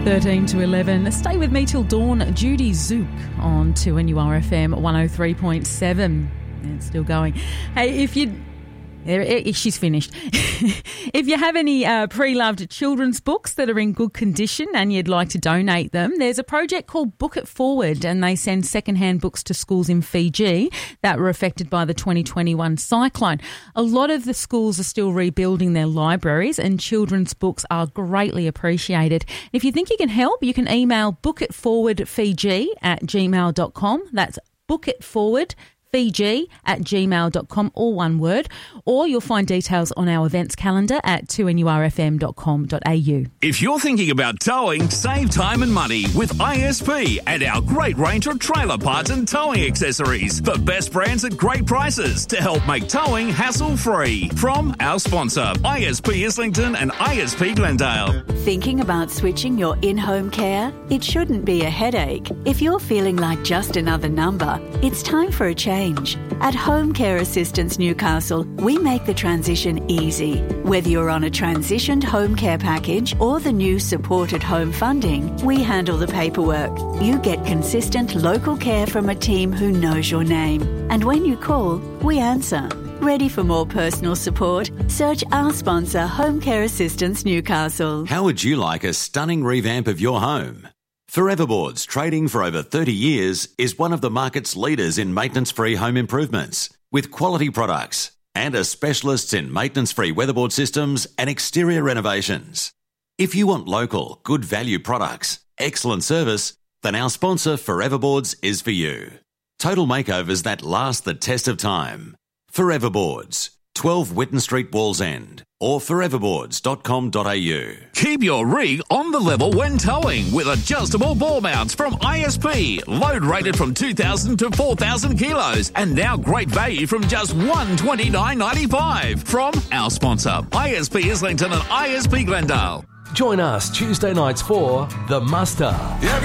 13 to 11. Stay with me till dawn. Judy Zook on 2NURFM 103.7. It's still going. Hey, she's finished. If you have any pre-loved children's books that are in good condition and you'd like to donate them, there's a project called Book It Forward, and they send secondhand books to schools in Fiji that were affected by the 2021 cyclone. A lot of the schools are still rebuilding their libraries, and children's books are greatly appreciated. If you think you can help, you can email bookitforwardfiji@gmail.com. That's bookitforwardfiji@gmail.com, all one word, or you'll find details on our events calendar at 2NURFM.com.au. If you're thinking about towing, save time and money with ISP and our great range of trailer parts and towing accessories. The best brands at great prices to help make towing hassle-free. From our sponsor, ISP Islington and ISP Glendale. Thinking about switching your in-home care? It shouldn't be a headache. If you're feeling like just another number, it's time for a change. At Home Care Assistance Newcastle, we make the transition easy. Whether you're on a transitioned home care package or the new supported home funding, we handle the paperwork. You get consistent local care from a team who knows your name. And when you call, we answer. Ready for more personal support? Search our sponsor, Home Care Assistance Newcastle. How would you like a stunning revamp of your home? Foreverboards, trading for over 30 years, is one of the market's leaders in maintenance-free home improvements, with quality products and are specialists in maintenance-free weatherboard systems and exterior renovations. If you want local, good value products, excellent service, then our sponsor Foreverboards is for you. Total makeovers that last the test of time. Foreverboards, 12 Witten Street, Wallsend, or foreverboards.com.au. Keep your rig on the level when towing with adjustable ball mounts from ISP. Load rated from 2,000 to 4,000 kilos, and now great value from just $129.95 from our sponsor, ISP Islington and ISP Glendale. Join us Tuesday nights for The Muster.